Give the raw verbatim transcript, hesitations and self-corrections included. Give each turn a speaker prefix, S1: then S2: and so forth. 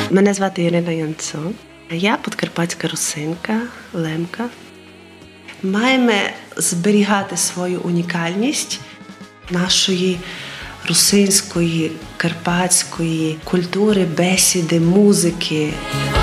S1: Мене звати Ірина Янцо. Я подкарпатська русинка, лемка. Маємо зберігати свою унікальність нашої русинської, карпатської культури, бесіди, музики.